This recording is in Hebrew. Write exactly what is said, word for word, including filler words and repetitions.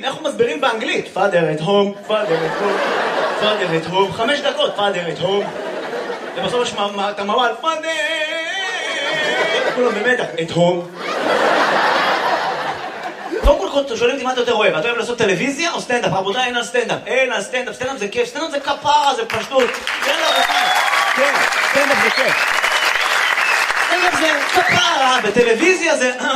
איך הוא מסבירים באנגלית? father at home, father at home, father at home, חמש דקות, father at home. ובסוף יש את המוואל, father! כולם במתח, at home. קודם כל שואלים אותי מה אתה יותר אוהב, אתה אוהב לעשות טלוויזיה או סטנדאפ? רבותיי, אין על סטנדאפ, אין על סטנדאפ, סטנדאפ זה כיף, סטנדאפ זה כפרה, זה פשטות. כן, רבותיי, כן, סטנדאפ זה כיף. סטנדאפ זה כפרה, בטלוויזיה זה...